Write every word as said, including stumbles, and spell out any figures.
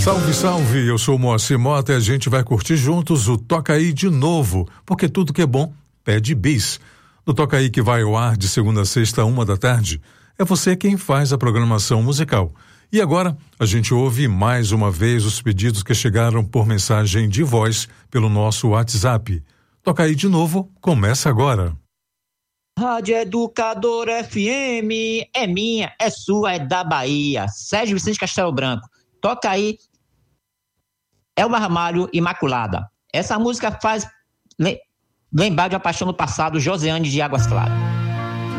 Salve, salve, eu sou o Moacir Mota e a gente vai curtir juntos o Toca Aí de novo, porque tudo que é bom pede bis. No Toca Aí, que vai ao ar de segunda a sexta, uma da tarde, é você quem faz a programação musical. E agora, a gente ouve mais uma vez os pedidos que chegaram por mensagem de voz pelo nosso WhatsApp. Toca Aí de novo, começa agora. Rádio Educador F M, é minha, é sua, é da Bahia. Sérgio Vicente Castelo Branco. Toca Aí, Elba Ramalho, Imaculada. Essa música faz lembrar de uma paixão no passado, Josiane de Águas Claras.